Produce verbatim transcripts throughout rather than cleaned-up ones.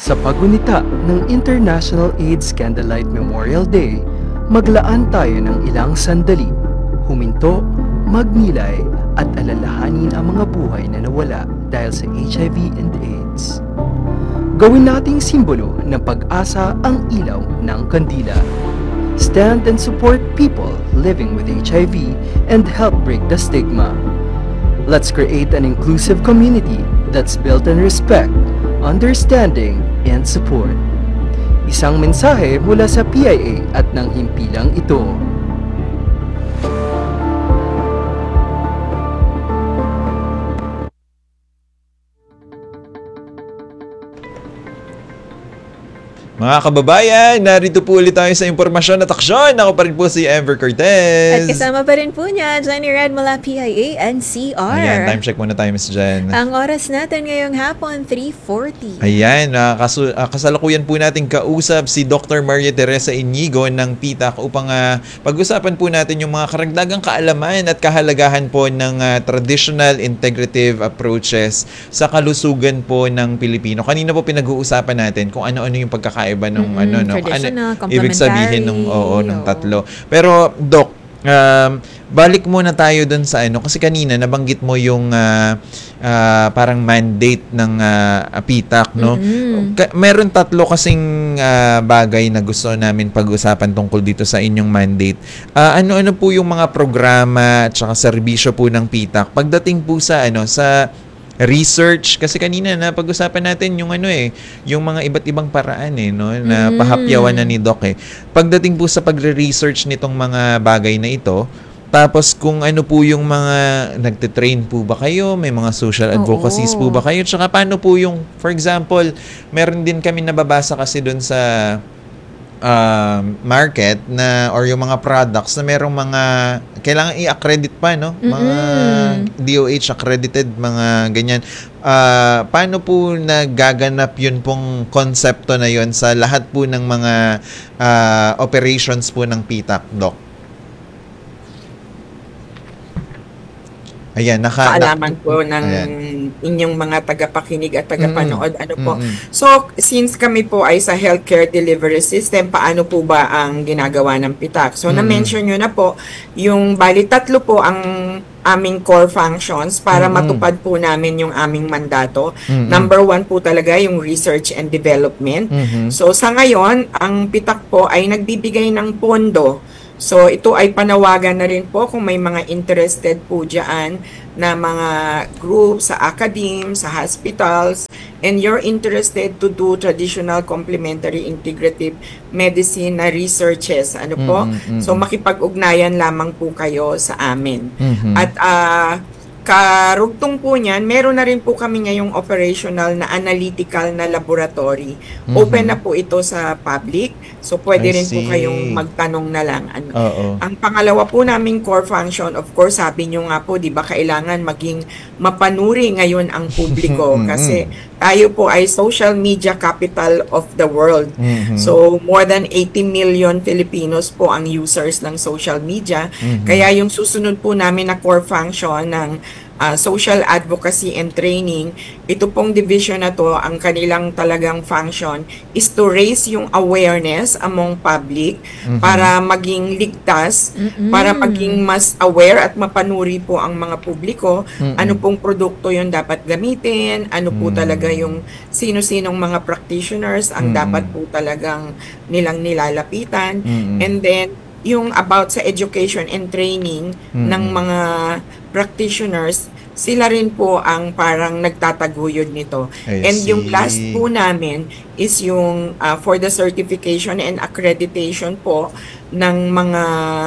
Sa paggunita ng International AIDS Candlelight Memorial Day, maglaan tayo ng ilang sandali, huminto, magnilay at alalahanin ang mga buhay na nawala dahil sa H I V and AIDS. Gawin nating simbolo ng pag-asa ang ilaw ng kandila. Stand and support people living with H I V and help break the stigma. Let's create an inclusive community that's built on respect, understanding, and support. Isang mensahe mula sa P I A at ng himpilang ito. Mga kababayan, narito po ulit tayo sa impormasyon at aksyon. Ako pa rin po si Amber Cortez. At kasama pa rin po niya, Jenny Red mula P I A N C R. Ayan, time check muna tayo, Miss Jen. Ang oras natin ngayong hapon, three forty. Ayan, uh, kasu- uh, kasalukuyan po natin kausap si Doctor Maria Teresa Inigo ng P T A C upang uh, pag-usapan po natin yung mga karagdagang kaalaman at kahalagahan po ng uh, traditional integrative approaches sa kalusugan po ng Pilipino. Kanina po pinag-uusapan natin kung ano-ano yung pagkakaroon iba nung mm-hmm. ano no traditional, ano, ibig sabihin nung oo nung oo. tatlo. Pero Doc, um, balik muna tayo dun sa ano kasi kanina nabanggit mo yung uh, uh, parang mandate ng uh, P T A C no. Mm-hmm. Ka- meron tatlo kasing uh, bagay na gusto namin pag-usapan tungkol dito sa inyong mandate. Uh, ano-ano po yung mga programa at saka serbisyo po ng P T A C pagdating po sa ano sa research kasi kanina na pag-usapan natin yung ano eh yung mga iba't ibang paraan eh no na mm. pahapyawan na ni Doc eh pagdating po sa pagre-research nitong mga bagay na ito tapos kung ano po yung mga nagte-train po ba kayo may mga social advocacies Oo. po ba kayo tsaka paano po yung for example meron din kami nababasa kasi doon sa uh, market na or yung mga products na merong mga kailangan i-accredit pa no mga mm-hmm. D O H accredited mga ganyan uh, paano po nagaganap yun pong konsepto na yun sa lahat po ng mga uh, operations po ng P T A C, Doc? Ayan, naka... kaalaman po ng ayan. Inyong mga tagapakinig at tagapanood. Mm-hmm. Ano po. Mm-hmm. So, since kami po ay sa healthcare delivery system, paano po ba ang ginagawa ng P T A C? So, mm-hmm. na-mention nyo na po, yung bali tatlo po ang aming core functions para mm-hmm. matupad po namin yung aming mandato. Mm-hmm. Number one po talaga yung research and development. Mm-hmm. So, sa ngayon, ang P T A C po ay nagbibigay ng pondo. So, ito ay panawagan na rin po kung may mga interested po dyan na mga groups sa academe, sa hospitals, and you're interested to do traditional complementary integrative medicine na researches. Ano po? Mm-hmm. So, makipag-ugnayan lamang po kayo sa amin. Mm-hmm. At, uh, karugtong po niyan, meron na rin po kami ngayong operational na analytical na laboratory. Mm-hmm. Open na po ito sa public. So, pwede I rin see. po kayong magtanong na lang. Ano. Ang pangalawa po naming core function, of course, sabi nyo nga po, di ba, kailangan maging mapanuri ngayon ang publiko. Kasi tayo po ay social media capital of the world. Mm-hmm. So, more than eighty million Filipinos po ang users ng social media. Mm-hmm. Kaya yung susunod po namin na core function ng Uh, social advocacy and training, ito pong division na to, ang kanilang talagang function is to raise yung awareness among public mm-hmm. para maging ligtas, mm-hmm. para maging mas aware at mapanuri po ang mga publiko, mm-hmm. ano pong produkto yung dapat gamitin, ano po mm-hmm. talaga yung sino-sinong mga practitioners ang mm-hmm. dapat po talagang nilang nilalapitan, mm-hmm. and then yung about sa education and training mm-hmm. ng mga practitioners, sila rin po ang parang nagtataguyod nito. I and see. Yung last po namin is yung uh, for the certification and accreditation po ng mga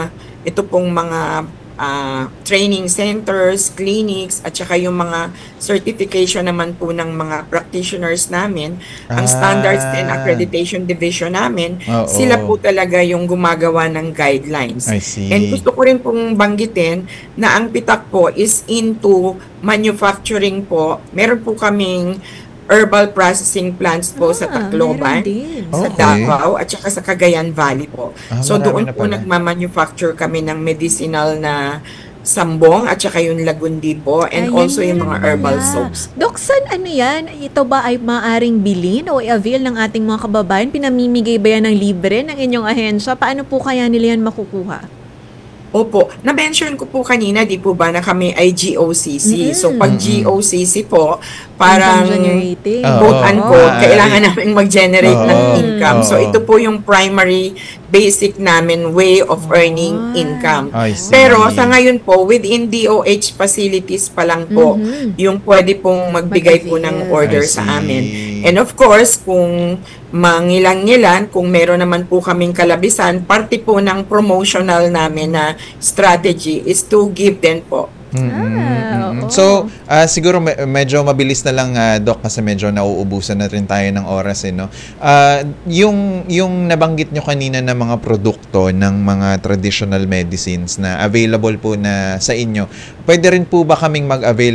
ito pong mga uh, training centers, clinics, at saka yung mga certification naman po ng mga practitioners namin, ah. ang Standards and Accreditation Division namin, oh, sila oh. po talaga yung gumagawa ng guidelines. I see. And gusto ko rin pong banggitin na ang P T A C po is into manufacturing po. Meron po kaming herbal processing plants po ah, sa Tacloban, sa okay. Davao, at saka sa Cagayan Valley po. Ah, so doon po nagmamanufacture kami ng medicinal na Sambong at saka yung Lagundi po, and Ayan also yung mga yan herbal pala. soaps. Doc, saan ano yan? Ito ba ay maaring bilhin o i-avail ng ating mga kababayan? Pinamimigay ba yan ng libre ng inyong ahensya? Paano po kaya nila yan makukuha? Opo, na-mention ko po kanina, di po ba, na kami ay G O C C. Mm. So, pag G O C C po, parang Income generating. Oo. quote-unquote, Ah, kailangan eh. namin mag-generate ng Oo. income. So, Oo. ito po yung primary basic namin way of earning Ah. income. I see. Pero sa ngayon po, within D O H facilities pa lang po, Mhm. yung pwede pong magbigay po ng Mag-avail. order I sa see. amin. And of course, kung mangilang-ngilan, kung meron naman po kaming kalabisan, parte po ng promotional namin na strategy is to give din po. Mm, Ah, mm, mm. oo. So, ah, siguro me- medyo mabilis na lang, ah, Doc, kasi medyo nauubusan na rin tayo ng oras, eh, no? Ah, yung, yung nabanggit nyo kanina na mga produkto ng mga traditional medicines na available po na sa inyo, pwede rin po ba kaming mag-avail?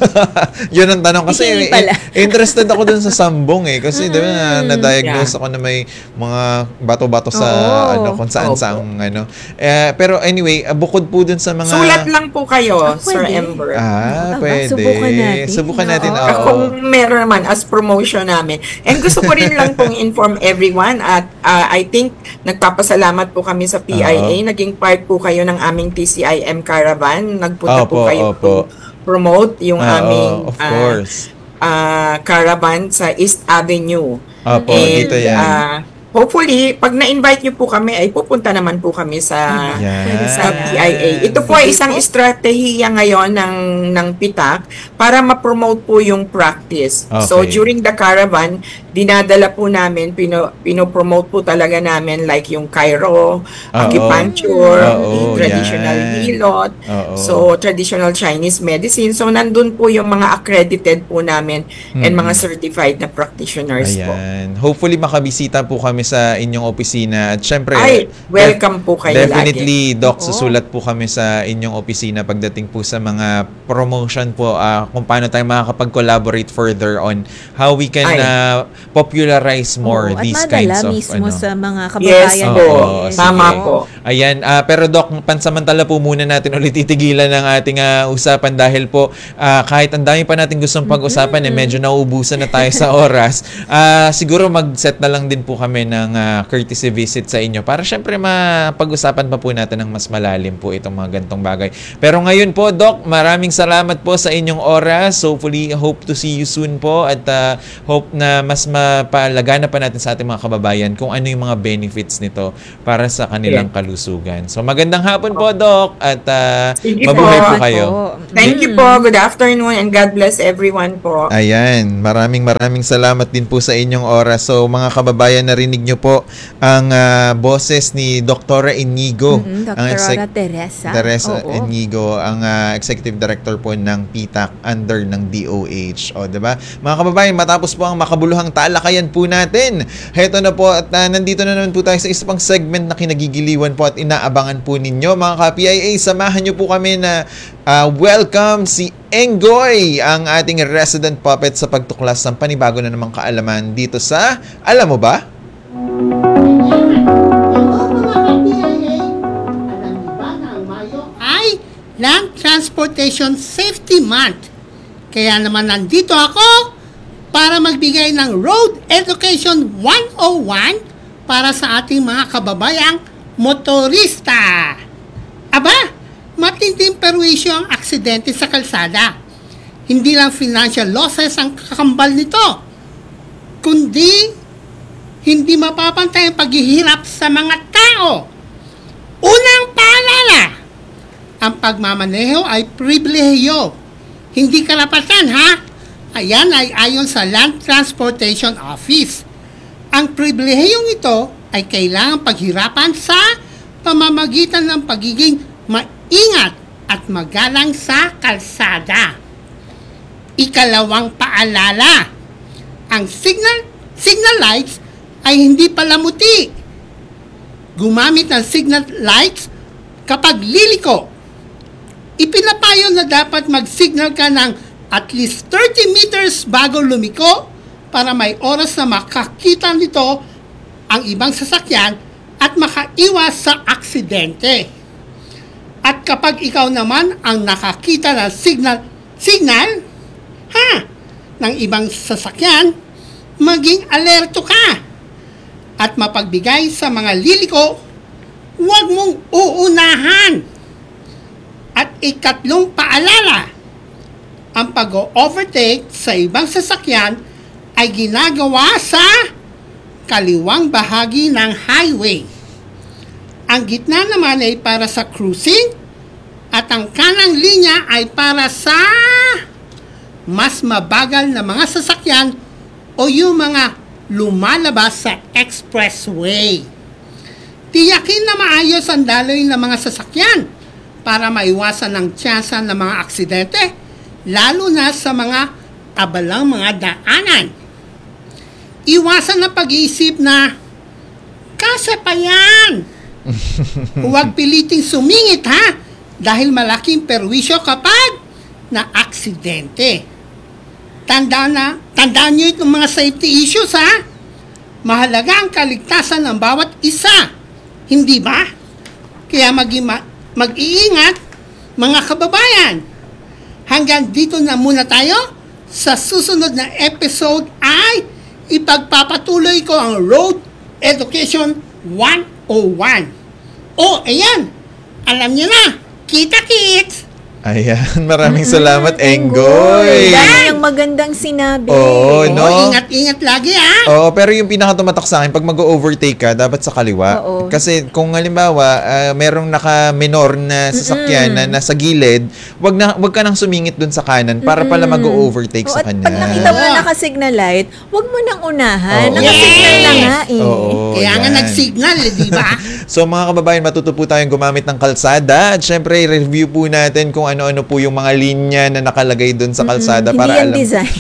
Yun ang tanong. Kasi Hindi pala. eh, interested ako dun sa sambong, eh. Kasi, di ba, na- na-diagnose Yeah. ako na may mga bato-bato sa, Oo. ano, kung saan Opo. saang, ano. Eh, pero anyway, ah, bukod po dun sa mga... Sulat lang po kayo, Ah, Sir pwede. Ember. Ah, Ah, pwede. subukan natin. Subukan natin, Oo. oo. Kung meron naman as promotion namin. And gusto ko rin lang pong inform everyone at uh, I think nagpapasalamat po kami sa P I A. Oo. Naging part po kayo ng aming T C I M Caravan. Nagpunta Opo, po kayo opo. to promote yung Oo, aming of ah, course. ah, caravan sa East Avenue. Opo, And dito yan. ah, hopefully, pag na-invite nyo po kami, ay pupunta naman po kami sa Yan. sa P I A. Ito po ay isang estratehiya ngayon ng ng P I T A C para ma-promote po yung practice. So Okay. during the caravan, dinadala po namin, pino, pino-promote po talaga namin like yung Cairo, acupuncture, Oo, traditional yan. hilot, Oo. so traditional Chinese medicine. So nandun po yung mga accredited po namin and Mm. mga certified na practitioners po. Ayan. Hopefully makabisita po kami sa inyong opisina. At syempre, Ay, welcome po kayo definitely, Doc, Oo. susulat po kami sa inyong opisina pagdating po sa mga promotion po, ah, kung paano tayo makakapag-collaborate further on how we can Ay. ah, popularize more Oo, these at kinds madala of mismo ano. sa mga Yes kababayan po, Oo, tama sige. po. Ayan, ah, pero Doc, pansamantala po muna natin ulit titigilan ng ating ah, usapan dahil po ah, kahit ang dami pa natin gustong pag-usapan, eh, medyo nauubusan na tayo sa oras. Ah, siguro mag-set na lang din po kami ng ah, courtesy visit sa inyo para syempre mapag-usapan pa po natin ng mas malalim po itong mga gantong bagay. Pero ngayon po, Doc, maraming salamat po sa inyong oras. Hopefully, hope to see you soon po at ah, hope na mas mapalagana pa natin sa ating mga kababayan kung ano yung mga benefits nito para sa kanilang kalusugan. So, magandang hapon po, Doc, at ah, Sige mabuhay po po. kayo. Thank you po. Good afternoon and God bless everyone po. Ayan, maraming maraming salamat din po sa inyong oras. So, mga kababayan, narinig nyo po ang ah, boses ni Doktora Inigo. Mm-mm, ang Doctor exec- Ora Teresa. Teresa Oo. Inigo, ang ah, Executive Director po ng P I T A C under ng D O H. O, diba? Mga kababayan, matapos po ang makabuluhang talakayan po natin. Heto na po at ah, nandito na naman po tayo sa isa pang segment na kinagigiliwan po at inaabangan po ninyo. Mga ka-P I A, samahan nyo po kami na ah, welcome si Enggoy, ang ating resident puppet sa pagtuklas ng panibago na namang kaalaman dito sa Alam Mo Ba? Hello mga ka-P I A! Alam niyo ba na ang Mayo ay Land Transportation Safety Month? Kaya naman nandito ako para magbigay ng Road Education one oh one para sa ating mga kababayang motorista. Aba, matinding perwisyo ang aksidente sa kalsada. Hindi lang financial losses ang kakambal nito, kundi hindi mapapantay ang paghihirap sa mga tao. Unang paalala, ang pagmamaneho ay pribilehiyo, hindi karapatan ha. Ayan ay ayon sa Land Transportation Office. Ang pribilehiyong ito ay kailangang paghirapan sa pamamagitan ng pagiging maingat at magalang sa kalsada. Ikalawang paalala, ang signal signal lights ay hindi palamuti. Gumamit ng signal lights kapag liliko. Ipinapayo na dapat mag-signal ka ng at least thirty meters bago lumiko para may oras na makakita nito ang ibang sasakyan at makaiwas sa aksidente. At kapag ikaw naman ang nakakita ng signal, signal, ha, ng ibang sasakyan, maging alerto ka. At mapagbigay sa mga liliko, huwag mong uunahan. At ikatlong paalala, ang pag-overtake sa ibang sasakyan ay ginagawa sa kaliwang bahagi ng highway. Ang gitna naman ay para sa cruising at ang kanang linya ay para sa mas mabagal na mga sasakyan o yung mga lumalabas sa expressway. Tiyakin na maayos ang daloy ng mga sasakyan para maiwasan ang tsansa ng mga aksidente, lalo na sa mga abalang mga daanan. Iwasan na pag-iisip na, kasa pa yan! Huwag piliting sumingit ha, dahil malaking perwisyo kapag na aksidente. Tandaan na, tandaan nyo itong mga safety issues ha. Mahalaga ang kaligtasan ng bawat isa. Hindi ba? Kaya mag- mag-iingat mga kababayan. Hanggang dito na muna tayo. Sa susunod na episode ay ipagpapatuloy ko ang Road Education one oh one. Oh, ayan. Alam niyo na. Kita-kits! Ayan, maraming salamat, Enggoy. Enggoy. Dami ang magandang sinabi. Oo, no? Oh, ingat-ingat lagi ha. Oo, pero yung pinakatumatak sa akin, pag mag-overtake ka, dapat sa kaliwa. Oo. Kasi kung halimbawa, ah, merong naka-minor na sasakyan na nasa gilid, wag na wag ka nang sumingit dun sa kanan para pala mag-overtake Oo, sa at kanya. pag nakita mo na Oo. naka-signal light, wag mo nang unahan. Oo. Naka-signal na Yes! nga eh. Oo, Kaya nga yan. nag-signal, eh, di ba? So mga kababayan, matuto po tayong gumamit ng kalsada at syempre review po natin kung ano-ano po yung mga linya na nakalagay doon sa kalsada Hindi para yan alam design.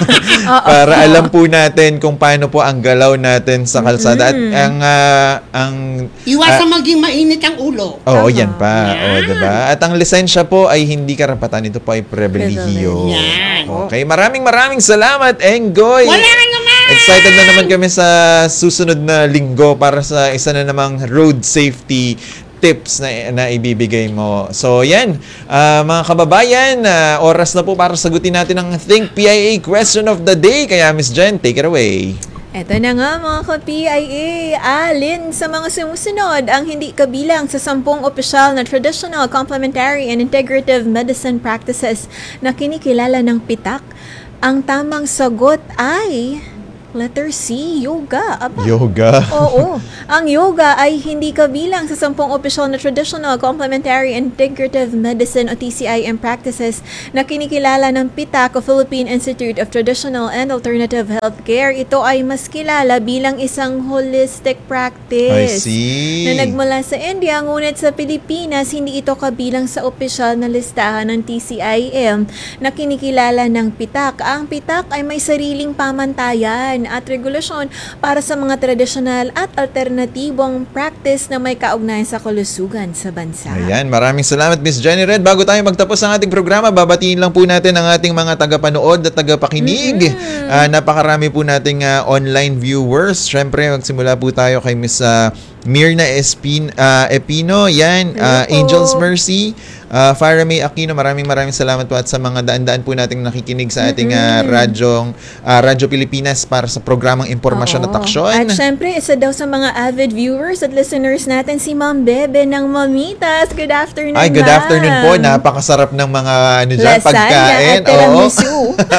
Oo. para alam po natin kung paano po ang galaw natin sa kalsada at ang ah, ang Iwasan maging mainit ang ulo. Oo, Tama. yan pa. Yan. Oo, diba? At ang lisensya po ay hindi karapatan. Ito po ay pribilehiyo. Yan. Okay, maraming maraming salamat, Enggoy. Wala ka naman! Excited na naman kami sa susunod na linggo para sa isa na namang road safety tips na, na ibibigay mo. So, yan. Ah, mga kababayan, ah, oras na po para sagutin natin ang Think P I A Question of the Day. Kaya, Miss Jen, take it away. Eto na nga mga ka-P I A, alin sa mga sumusunod ang hindi kabilang sa sampung opisyal na traditional, complementary, and integrative medicine practices na kinikilala ng pitak? Ang tamang sagot ay letter C, yoga. Aba. Yoga. Oo. Ang yoga ay hindi kabilang sa sampung opisyal na traditional, complementary, and integrative medicine o T C I M practices na kinikilala ng PITAC o Philippine Institute of Traditional and Alternative Healthcare. Ito ay mas kilala bilang isang holistic I practice see. na nagmula sa India, ngunit sa Pilipinas, hindi ito kabilang sa opisyal na listahan ng T C I M na kinikilala ng PITAC. Ang PITAC ay may sariling pamantayan at regulasyon para sa mga tradisyonal at alternatibong practice na may kaugnayan sa kalusugan sa bansa. Ayan, maraming salamat Miss Jenny Red. Bago tayo magtapos ang ating programa, babatiin lang po natin ang ating mga tagapanood at tagapakinig. Ah, napakarami po nating ah, online viewers. Syempre, magsimula po tayo kay Miss ah, Mirna Espin, ah, Epino. Yan, ah, Hello po. Angels Mercy. Uh, Farah May Aquino, maraming maraming salamat po at sa mga daan-daan po nating nakikinig sa ating uh, radyong, uh, Radyo Pilipinas para sa programang Impormasyon at Oo. Aksyon. At syempre, isa daw sa mga avid viewers at listeners natin, si Ma'am Bebe ng Mamitas. Good afternoon, Ay, good Ma'am. afternoon po. Napakasarap ng mga ano dyan, Lasagna pagkain. at tiramisu.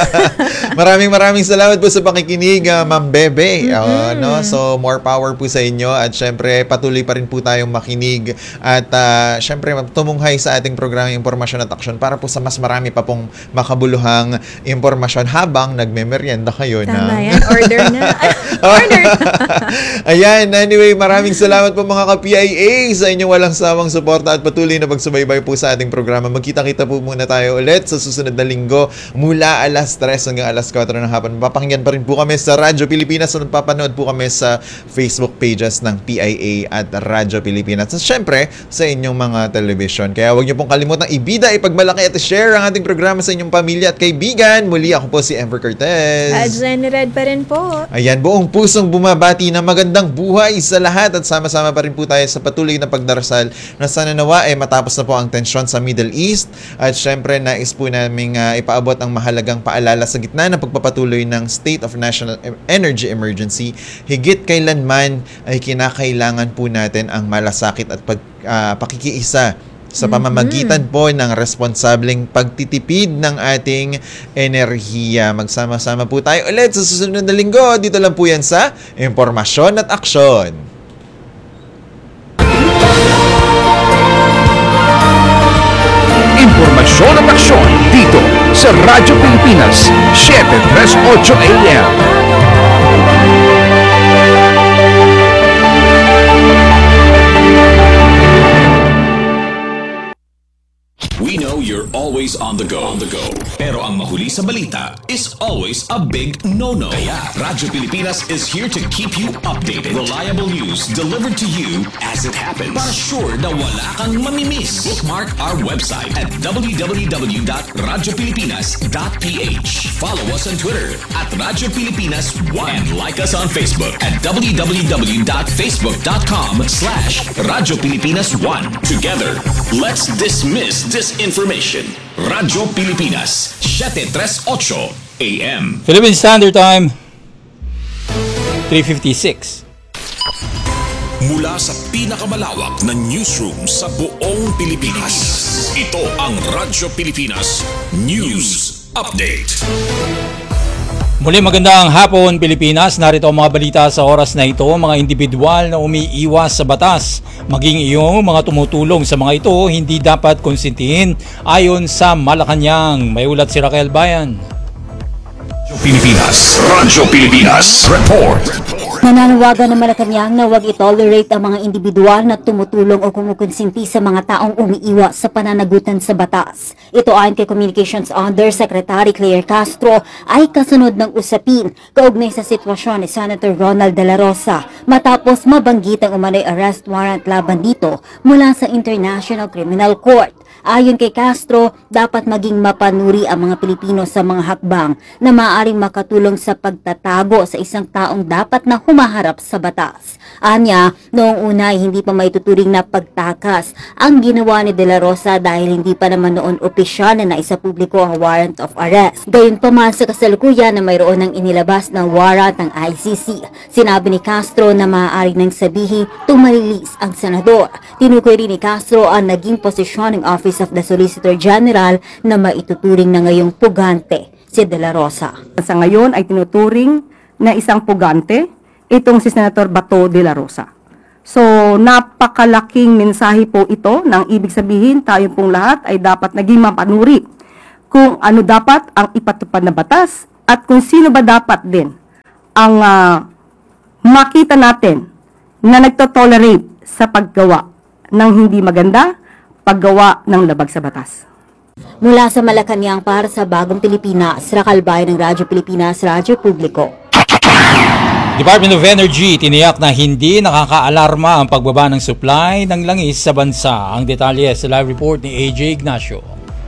maraming maraming salamat po sa pakikinig, uh, Ma'am Bebe. Uh, no? So, more power po sa inyo at syempre, patuloy pa rin po tayong makinig at uh, syempre, tumunghay sa ating programang Impormasyon at Aksyon para po sa mas marami pa pong makabuluhang impormasyon habang nagmemeryenda kayo Tama na. yan. Order na. Order na. Ayan, anyway, maraming salamat po mga ka-P I A sa inyong walang sawang suporta at patuloy na magsubaybay po sa ating programa. Magkita-kita po muna tayo ulit sa susunod na linggo mula alas tres hanggang alas kwatro ng hapon. Mapapakinggan pa rin po kami sa Radyo Pilipinas at napapanood po kami sa Facebook pages ng P I A at Radyo Pilipinas. At syempre, sa inyong mga television. Kaya huwag niyo pong kalimutang ibida, ipagmalaki at share ang ating programa sa inyong pamilya at kaibigan. Muli ako po si Ember Cortez. At Jenny Red pa rin po. Ayan, buong pusong bumabati na magandang buhay sa lahat at sama-sama pa rin po tayo sa patuloy na pagdarasal na sana nawa ay matapos na po ang tensyon sa Middle East at syempre nais po namin uh, ipaabot ang mahalagang paalala sa gitna ng pagpapatuloy ng State of National Energy Emergency. Higit kailanman ay kinakailangan po natin ang malasakit at pag, uh, pakikiisa sa pamamagitan po ng responsableng pagtitipid ng ating enerhiya. Magsama-sama po tayo ulit sa susunod na linggo. Dito lang po yan sa Impormasyon at Aksyon. Impormasyon at aksyon dito sa Radyo Pilipinas, seven thirty-eight A M. We know you're always on the go. On the go. Pero ang mahuli sa balita is always a big no-no. Kaya Radyo Pilipinas is here to keep you updated. Reliable news delivered to you as it happens. Para sure na wala kang mamimiss. Bookmark our website at w w w dot radyo pilipinas dot p h. Follow us on Twitter at Radyo Pilipinas one and like us on Facebook at w w w dot facebook dot com slash Radyo Pilipinas one. Together, let's dismiss disinformation. Radyo Pilipinas, seven thirty-eight A M. Philippine Standard Time, three fifty-six. Mula sa pinakamalawak na newsroom sa buong Pilipinas, ito ang Radyo Pilipinas News Update. Muli magandang hapon Pilipinas, narito ang mga balita sa oras na ito. Mga individual na umiiwas sa batas, maging iyong mga tumutulong sa mga ito, hindi dapat konsentihin ayon sa Malacanang. May ulat si Raquel Bayan. Pilipinas, Radyo Pilipinas Report. Nananawagan ng Malacanang na huwag i-tolerate ang mga individual na tumutulong o kumukonsinti sa mga taong umiiwas sa pananagutan sa batas. Ito ayon kay Communications Undersecretary Claire Castro ay kasunod ng usapin kaugnay sa sitwasyon ni Senator Ronald De La Rosa matapos mabanggit ang umano'y arrest warrant laban dito mula sa International Criminal Court. Ayon kay Castro, dapat maging mapanuri ang mga Pilipino sa mga hakbang na maaaring makatulong sa pagtatago sa isang taong dapat na humaharap sa batas. Anya, noong una ay hindi pa maituturing na pagtakas ang ginawa ni De La Rosa dahil hindi pa naman noon opisyal na naisapubliko ang warrant of arrest. Gayunpaman sa kasalukuyan na mayroon ng inilabas ng warrant ng I C C. Sinabi ni Castro na maaari nang sabihin tumalilis ang senador. Tinukoy rin ni Castro ang naging posisyon ng Office of the Solicitor General na maituturing na ngayong pugante si De La Rosa. Sa ngayon ay tinuturing na isang pugante itong si Senator Bato de la Rosa. So napakalaking mensahe po ito nang ibig sabihin tayo pong lahat ay dapat naging mapanuri kung ano dapat ang ipatupad na batas at kung sino ba dapat din ang uh, makita natin na nagtotolerate sa paggawa ng hindi maganda, paggawa ng labag sa batas. Mula sa Malacanang para sa Bagong Pilipinas, Raquel Bayan ng Radyo Pilipinas, Radyo Publiko. Department of Energy tiniyak na hindi nakakaalarma ang pagbaba ng supply ng langis sa bansa. Ang detalye sa live report ni A J Ignacio.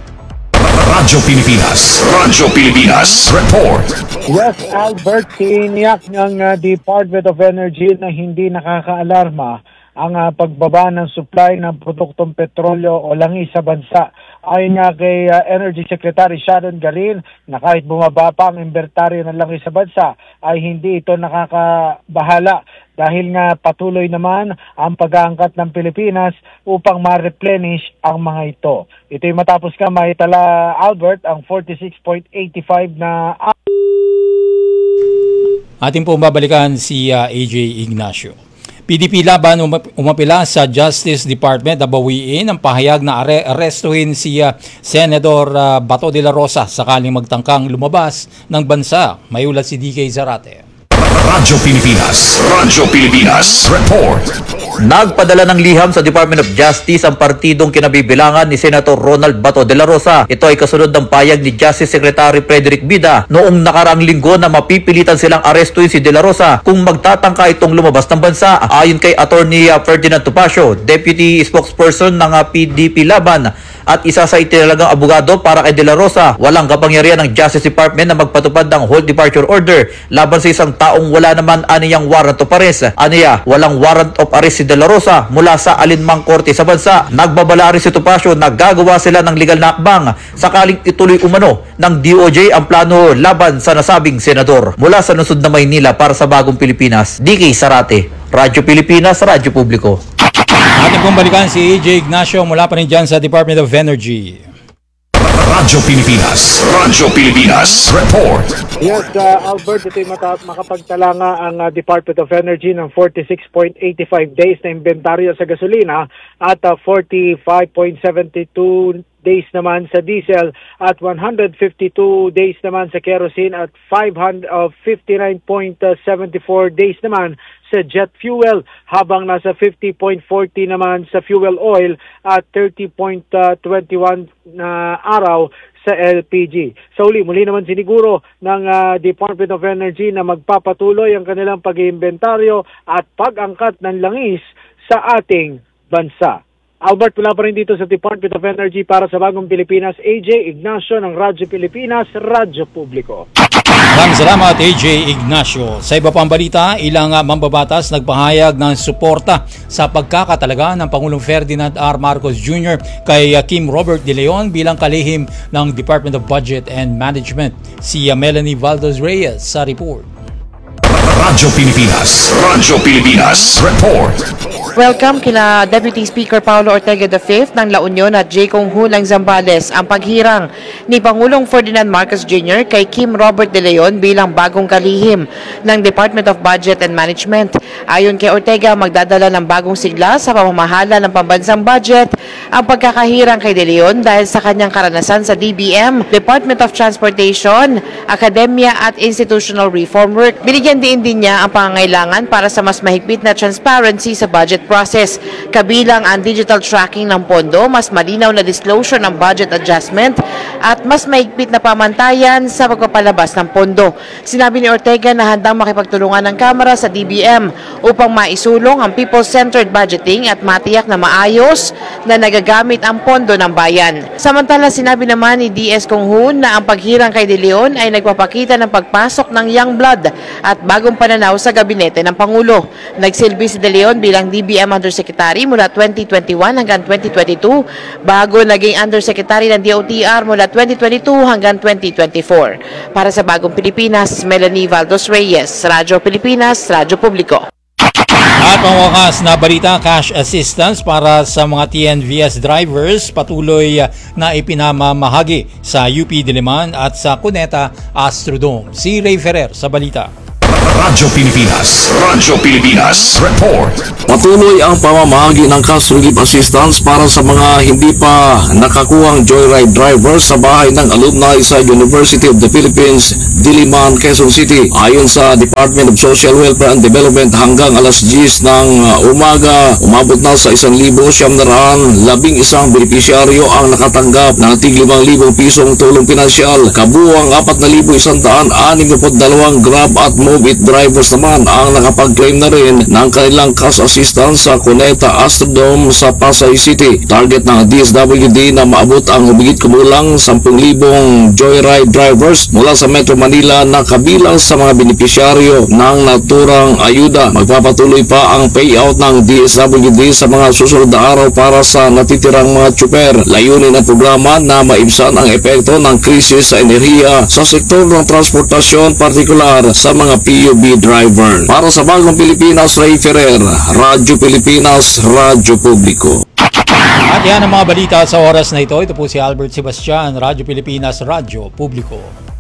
Radyo Pilipinas, Radyo Pilipinas Report. Yes, Albert, tiniyak ng uh, Department of Energy na hindi nakakaalarma ang uh, pagbaba ng supply ng produktong petrolyo o langis sa bansa. Ayon nga kay uh, Energy Secretary Sharon Garin na kahit bumaba pa ang inventaryo ng langis sa bansa ay hindi ito nakakabahala dahil nga patuloy naman ang pag-aangkat ng Pilipinas upang ma-replenish ang mga ito. Ito'y matapos ka maitala, Albert, ang forty-six point eight five na... Atin po babalikan si uh, A J Ignacio. P D P laban umapila sa Justice Department na bawiin ang pahayag na are arestuhin si uh, Senador uh, Bato de la Rosa sakaling magtangkang lumabas ng bansa. May ulat si D K Zarate. Radyo Pilipinas, Radyo Pilipinas Report. Nagpadala ng liham sa Department of Justice ang partidong kinabibilangan ni Senator Ronald Bato de la Rosa. Ito ay kasunod ng payag ni Justice Secretary Frederick Bida noong nakaraang linggo na mapipilitan silang arestuin si de la Rosa kung magtatangka itong lumabas ng bansa. Ayon kay Attorney Ferdinand Topacio, Deputy Spokesperson ng P D P Laban, at isa sa itinalagang abogado para kay De La Rosa. Walang kapangyarihan ng Justice Department na magpatupad ng hold departure order laban sa isang taong wala naman aniyang warrant of arrest. Aniya, walang warrant of arrest si De La Rosa mula sa alinmang korte sa bansa. Nagbabala rin si Topacio na gagawa sila ng legal na akbang sakaling ituloy umano ng D O J ang plano laban sa nasabing senador. Mula sa lungsod na Maynila para sa Bagong Pilipinas, D K Sarate, Radyo Pilipinas, Radyo Publiko. Ating pong balikan si A J Ignacio mula pa rin dyan sa Department of Energy. Radyo Pilipinas, Radyo Pilipinas, report. Yes, uh, Albert, ito'y mata- makapagtala nga ang uh, Department of Energy ng forty-six point eight five days na inventaryo sa gasolina at uh, forty-five point seven two days naman sa diesel at one hundred fifty-two days naman sa kerosene at five hundred fifty-nine point seven four days naman sa jet fuel, habang nasa fifty point four zero naman sa fuel oil at thirty point two one na araw sa L P G. Sa uli, muli naman siniguro ng uh, Department of Energy na magpapatuloy ang kanilang pag-iimbentaryo at pag-angkat ng langis sa ating bansa. Albert, mula pa rin dito sa Department of Energy para sa Bagong Pilipinas, A J Ignacio ng Radyo Pilipinas, Radyo Publiko. Maraming salamat, A J Ignacio. Sa iba pang balita, ilang mambabatas nagpahayag ng suporta sa pagkakatalaga ng Pangulong Ferdinand R. Marcos Junior kay Kim Robert De Leon bilang kalihim ng Department of Budget and Management. Si Melanie Valdez Reyes sa report. Radyo Pilipinas, Radyo Pilipinas, report. Welcome kina Deputy Speaker Paulo Ortega the fifth ng La Union at J. Kong Hu ng Zambales ang paghirang ni Pangulong Ferdinand Marcos Junior kay Kim Robert De Leon bilang bagong kalihim ng Department of Budget and Management. Ayon kay Ortega, magdadala ng bagong sigla sa pamamahala ng pambansang budget ang pagkakahirang kay De Leon dahil sa kanyang karanasan sa D B M, Department of Transportation, Academia at Institutional Reform Work. Binigyan din din niya ang pangangailangan para sa mas mahigpit na transparency sa budget process, kabilang ang digital tracking ng pondo, mas malinaw na disclosure ng budget adjustment at mas mahigpit na pamantayan sa pagpapalabas ng pondo. Sinabi ni Ortega na handang makipagtulungan ng Kamara sa D B M upang maisulong ang people-centered budgeting at matiyak na maayos na nagagamit ang pondo ng bayan. Samantala, sinabi naman ni D S Kong Hu na ang paghirang kay De Leon ay nagpapakita ng pagpasok ng young blood at bagong pananaw sa gabinete ng Pangulo. Nagsilbi si De Leon bilang D B M Undersecretary mula twenty twenty-one hanggang twenty twenty-two, bago naging Undersecretary ng D O T R mula twenty twenty-two hanggang twenty twenty-four. Para sa Bagong Pilipinas, Melanie Valdez Reyes, Radyo Pilipinas, Radyo Publiko. At pangwakas na balita, cash assistance para sa mga T N V S drivers patuloy na ipinamamahagi sa U P Diliman at sa Cuneta Astrodome. Si Ray Ferrer sa balita. Radyo Pilipinas, Radyo Pilipinas, report. Patuloy ang pamamahagi ng cash relief assistance para sa mga hindi pa nakakuhang joyride drivers sa bahay ng alumni sa University of the Philippines, Diliman, Quezon City. Ayon sa Department of Social Welfare and Development, hanggang alas diyes ng umaga, umabot na sa isang libo siyam na raan, labing isang benepisyaryo ang nakatanggap ng tig limang libong pisong tulong pinansyal. Kabuang apat na libo isang daan anim na dalawang Grab at Mobit drivers naman ang nakapag-claim na rin ng kanilang cash assistance sa Cuneta Astrodome sa Pasay City. Target ng D S W D na maabot ang humigit kumulang sampung libong joyride drivers mula sa Metro Manila na kabilang sa mga benepisyaryo ng naturang ayuda. Magpapatuloy pa ang payout ng D S W D sa mga susunod na araw para sa natitirang mga tsuper. Layunin ng programa na maibsan ang epekto ng krisis sa enerhiya sa sektor ng transportasyon, partikular sa mga P U B driver. Para sa Bagong Pilipinas, Ray Ferrer, Radyo Pilipinas, Radyo Publiko. At yan ang mga balita sa oras na ito. Ito po si Albert Sebastian, Radyo Pilipinas, Radyo Publiko.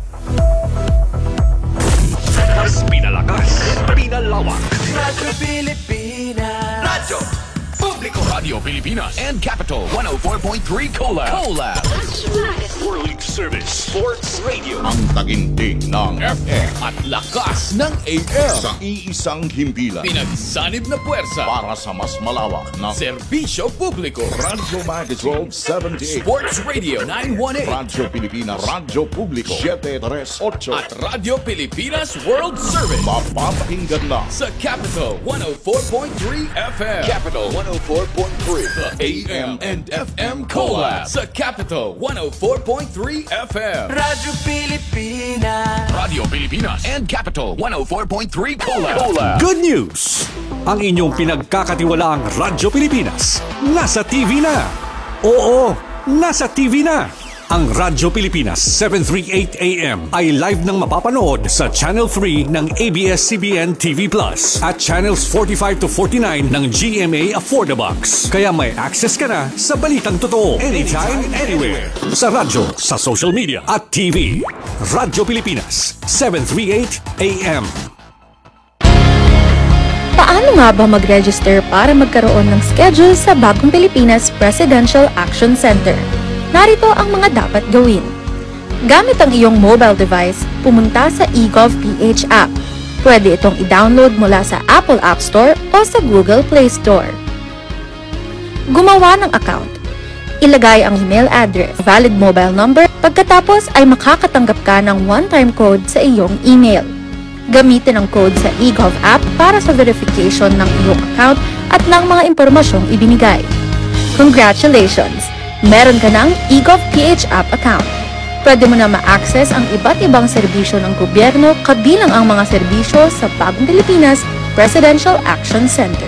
Mas pinalakas, pinalawak. Radyo Pilipinas, Radyo Publiko, Radyo Pilipinas, and Capital one oh four point three Collab. Collab. World Service Sports Radio. Ang taginting ng F M at lakas ng A M sa iisang himpilan. Pinagsanib na puwersa para sa mas malawak na serbisyo publiko. Radyo Magazine twelve seventy-eight, Sports Radio nine eighteen, Radyo Pilipinas, Radyo Publiko seven thirty-eight, at Radyo Pilipinas World Service. Mapapakinggan na sa Capital one oh four point three F M. Capital one oh four point The A M and F M collab sa Capital one oh four point three F M. Radyo Pilipinas. Radio Pilipinas and Capital one oh four point three collab. collab. Good news! Ang inyong pinagkakatiwalaang Radyo Pilipinas nasa T V na. Oo, nasa T V na. Ang Radyo Pilipinas seven thirty-eight A M ay live nang mapapanood sa Channel three ng A B S C B N T V Plus at Channels forty-five to forty-nine ng G M A Affordabox. Kaya may access ka na sa balitang totoo anytime, anywhere. Sa radyo, sa social media at T V. Radyo Pilipinas seven thirty-eight A M. Paano nga ba mag-register para magkaroon ng schedule sa Bagong Pilipinas Presidential Action Center? Narito ang mga dapat gawin. Gamit ang iyong mobile device, pumunta sa eGovPH app. Pwede itong i-download mula sa Apple App Store o sa Google Play Store. Gumawa ng account. Ilagay ang email address, valid mobile number, pagkatapos ay makakatanggap ka ng one-time code sa iyong email. Gamitin ang code sa eGov app para sa verification ng iyong account at ng mga impormasyong ibinigay. Congratulations! Meron ka ng eGovPH app account. Pwede mo na ma-access ang iba't ibang serbisyo ng gobyerno kabilang ang mga serbisyo sa Bagong Pilipinas Presidential Action Center.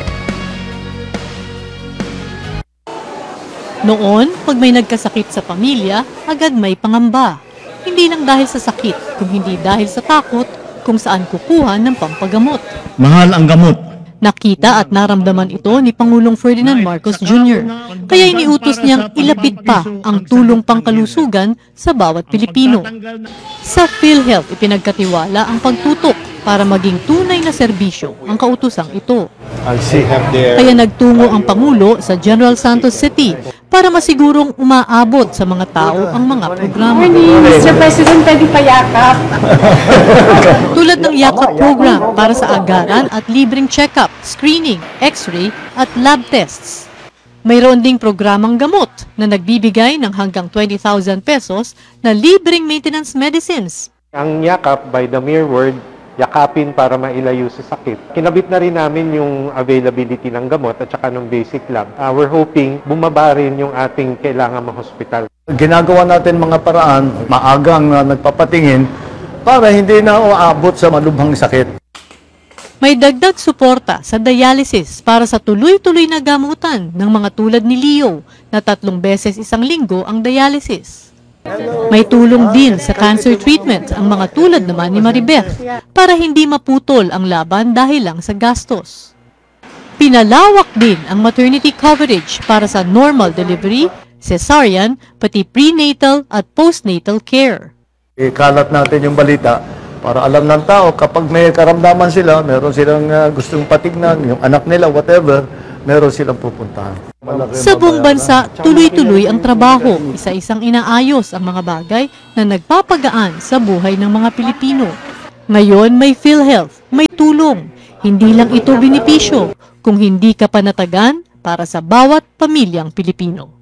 Noon, pag may nagkasakit sa pamilya, agad may pangamba. Hindi lang dahil sa sakit, kung hindi dahil sa takot kung saan kukuha ng pampagamot. Mahal ang gamot. Nakita at naramdaman ito ni Pangulong Ferdinand Marcos Junior Kaya iniutos niyang ilapit pa ang tulong pangkalusugan sa bawat Pilipino. Sa PhilHealth, ipinagkatiwala ang pagtutok para maging tunay na serbisyo ang kautusang ito. Kaya nagtungo ang Pangulo sa General Santos City para masigurong umaabot sa mga tao ang mga programa. mister President, pwede pa yakap. Tulad ng Yakap program para sa agaran at libreng check-up, screening, x-ray at lab tests. Mayroon ding programang gamot na nagbibigay ng hanggang twenty thousand pesos na libreng maintenance medicines. Ang yakap, by the mere word, yakapin para mailayo sa sakit. Kinabit na rin namin yung availability ng gamot at saka ng basic lab. Uh, we're hoping bumaba rin yung ating kailangan ma-hospital. Ginagawa natin mga paraan, maagang uh, nagpapatingin para hindi na uabot sa malubhang sakit. May dagdag suporta sa dialysis para sa tuloy-tuloy na gamutan ng mga tulad ni Leo na tatlong beses isang linggo ang dialysis. May tulong din sa cancer treatment ang mga tulad naman ni Maribeth para hindi maputol ang laban dahil lang sa gastos. Pinalawak din ang maternity coverage para sa normal delivery, cesarean, pati prenatal at postnatal care. Ikalat natin yung balita para alam ng tao kapag may karamdaman sila, meron silang uh, gustong patignan, yung anak nila, whatever, meron silang pupuntahan. Sa buong bansa, tuloy-tuloy ang trabaho, isa-isang inaayos ang mga bagay na nagpapagaan sa buhay ng mga Pilipino. Ngayon may PhilHealth, may tulong. Hindi lang ito benepisyo, kung hindi ka panatagan para sa bawat pamilyang Pilipino.